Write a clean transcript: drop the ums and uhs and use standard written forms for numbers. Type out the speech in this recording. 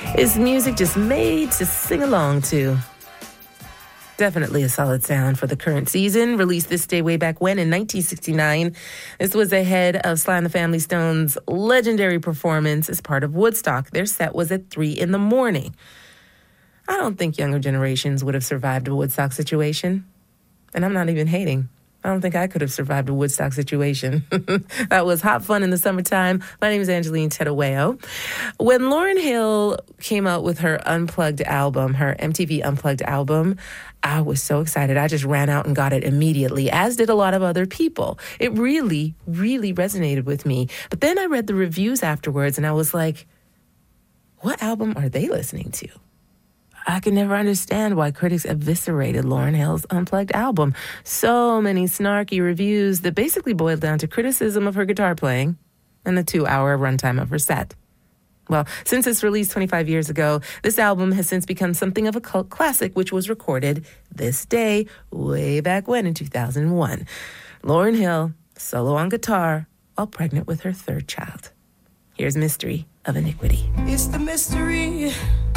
It's music just made to sing along to. Definitely a solid sound for the current season. Released this day way back when in 1969. This was ahead of Sly and the Family Stone's legendary performance as part of Woodstock. Their set was at 3 in the morning. I don't think younger generations would have survived a Woodstock situation. And I'm not even hating. I don't think I could have survived a Woodstock situation. That was hot fun in the summertime. My name is Angeline Tedaweo. When Lauryn Hill came out with her Unplugged album, her MTV Unplugged album, I was so excited. I just ran out and got it immediately, as did a lot of other people. It really, really resonated with me. But then I read the reviews afterwards, and I was like, what album are they listening to? I can never understand why critics eviscerated Lauryn Hill's Unplugged album. So many snarky reviews that basically boiled down to criticism of her guitar playing and the 2-hour runtime of her set. Well, since its release 25 years ago, this album has since become something of a cult classic, which was recorded this day, way back when in 2001. Lauryn Hill, solo on guitar, while pregnant with her third child. Here's Mystery of Iniquity. It's the mystery